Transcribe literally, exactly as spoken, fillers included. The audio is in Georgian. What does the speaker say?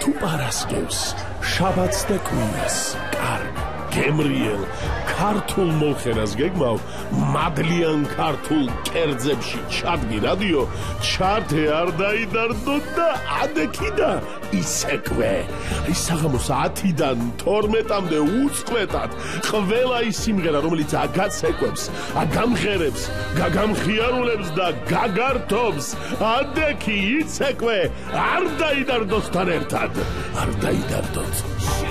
თუ პარასკევს, შაბათს და კვირას, კარგ, გემრიელ, ქართულ მოლხენას გეგმავ, მადლიან ქართულ კერძებში ჩადგი რადიო, ჩართე არ დაიდარდო და ადექი და ისეკვე. ის საღამოს ათიდან თორმეტამდე უწყვეტად ყველა ის სიმღერა, რომელიც აგაცეკვებს, აგამღერებს, გაგამხიარულებს და გაგართობს, ადექი ისეკვე, არ დაიდარდოსთან ერთად, არ დაიდარდოთ.